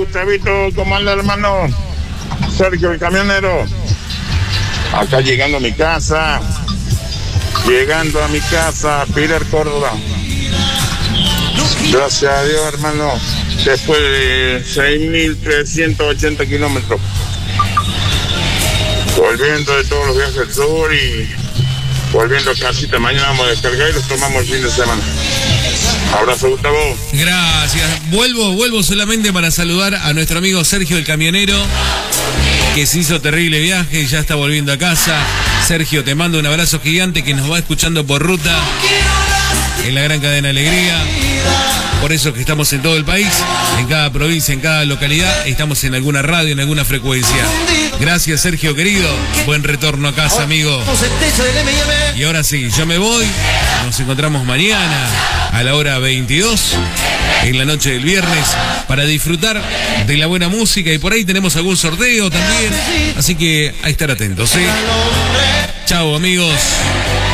Gustavito, ¿cómo anda, hermano? Sergio, el camionero. Acá llegando a mi casa. Pilar, Córdoba. Gracias a Dios, hermano. Después de 6.380 kilómetros. Volviendo de todos los viajes del sur y volviendo a casita. Mañana vamos a descargar y los tomamos el fin de semana. Abrazo, Gustavo. Gracias. Vuelvo solamente para saludar a nuestro amigo Sergio, el camionero, que se hizo terrible viaje y ya está volviendo a casa. Sergio, te mando un abrazo gigante, que nos va escuchando por ruta en la gran cadena Alegría. Por eso que estamos en todo el país, en cada provincia, en cada localidad, estamos en alguna radio, en alguna frecuencia. Gracias, Sergio, querido. Buen retorno a casa, amigo. Y ahora sí, yo me voy. Nos encontramos mañana a la hora 22, en la noche del viernes, para disfrutar de la buena música. Y por ahí tenemos algún sorteo también. Así que a estar atentos, ¿sí? Chao, amigos.